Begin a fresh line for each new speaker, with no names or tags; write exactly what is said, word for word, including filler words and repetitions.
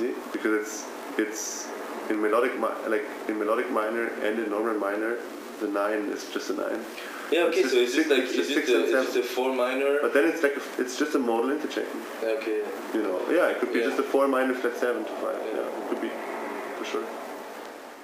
easy because it's it's in melodic mi like in melodic minor and in normal minor, the nine is just a nine.
Yeah, okay,
it's
so is
six,
it like
it's
is
six
it,
and
a,
seven.
is it a four minor?
But then it's like a, it's just a modal interchain.
Okay.
You know, yeah, it could be
yeah.
just a four minor flat seven to five.
Yeah.
Yeah, it could be for sure.